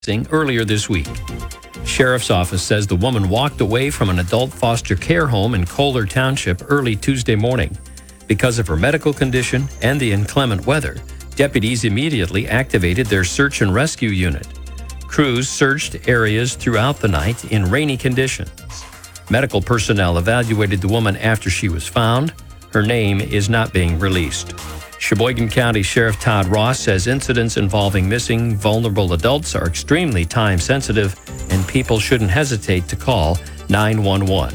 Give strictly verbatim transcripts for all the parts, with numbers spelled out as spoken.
earlier this week. Sheriff's office says the woman walked away from an adult foster care home in Kohler Township early Tuesday morning. Because of her medical condition and the inclement weather, deputies immediately activated their search and rescue unit. Crews searched areas throughout the night in rainy conditions. Medical personnel evaluated the woman after she was found. Her name is not being released. Sheboygan County Sheriff Todd Ross says incidents involving missing, vulnerable adults are extremely time-sensitive, and people shouldn't hesitate to call nine one one.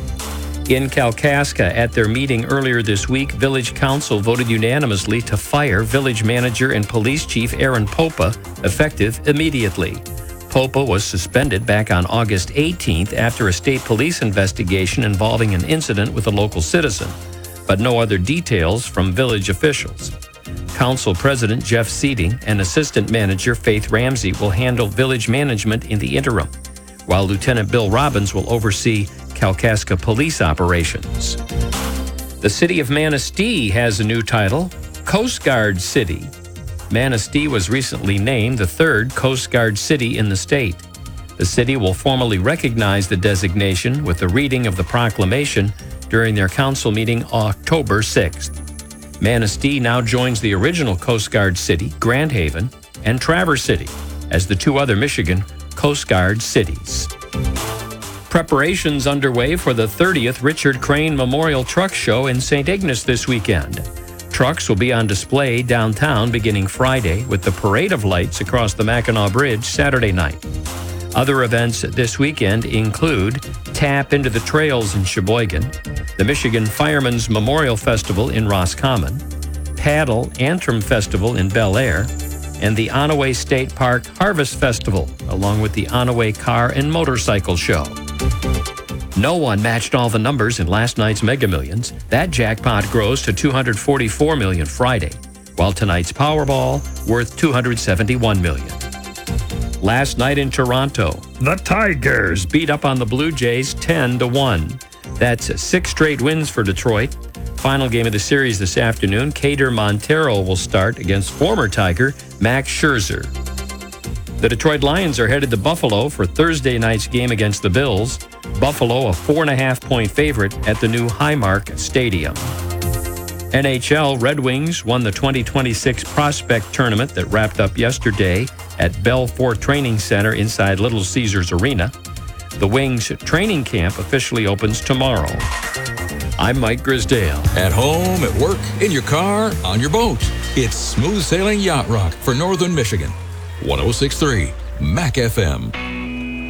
In Kalkaska, at their meeting earlier this week, Village Council voted unanimously to fire Village Manager and Police Chief Aaron Popa, effective immediately. Popa was suspended back on August eighteenth after a state police investigation involving an incident with a local citizen, but no other details from village officials. Council President Jeff Seating and Assistant Manager Faith Ramsey will handle village management in the interim, while Lieutenant Bill Robbins will oversee Kalkaska police operations. The city of Manistee has a new title, Coast Guard City. Manistee was recently named the third Coast Guard city in the state. The city will formally recognize the designation with the reading of the proclamation during their council meeting October sixth. Manistee now joins the original Coast Guard city, Grand Haven, and Traverse City as the two other Michigan Coast Guard cities. Preparations underway for the thirtieth Richard Crane Memorial Truck Show in Saint Ignace this weekend. Trucks will be on display downtown beginning Friday with the Parade of Lights across the Mackinac Bridge Saturday night. Other events this weekend include Tap into the Trails in Sheboygan, the Michigan Firemen's Memorial Festival in Roscommon, Paddle Antrim Festival in Bel Air, and the Onaway State Park Harvest Festival, along with the Onaway Car and Motorcycle Show. No one matched all the numbers in last night's Mega Millions. That jackpot grows to two hundred forty-four million dollars Friday, while tonight's Powerball worth two hundred seventy-one million dollars. Last night in Toronto, the Tigers beat up on the Blue Jays ten to one. That's six straight wins for Detroit. Final game of the series this afternoon, Kader Montero will start against former Tiger Max Scherzer. The Detroit Lions are headed to Buffalo for Thursday night's game against the Bills. Buffalo, a four and a half point favorite at the new Highmark Stadium. N H L Red Wings won the twenty twenty-six Prospect Tournament that wrapped up yesterday at Belfort Training Center inside Little Caesars Arena. The Wings training camp officially opens tomorrow. I'm Mike Grisdale. At home, at work, in your car, on your boat. It's Smooth Sailing Yacht Rock for Northern Michigan. one oh six point three M A C F M.